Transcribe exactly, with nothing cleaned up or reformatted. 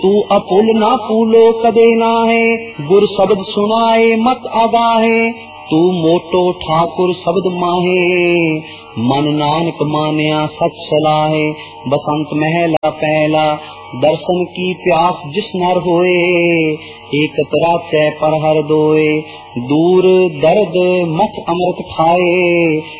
तू अपुल ना पूलो कदे ना है, गुर शब्द सुनाए मत आगाहे। तू मोटो ठाकुर शब्द माहे, मन नानक मानिया सच सलाहे। बसंत महला पहला, दर्शन की प्यास जिस नर होए। एक तराचै पर हर दोए, दूर दर्द मथ अमृत खाए।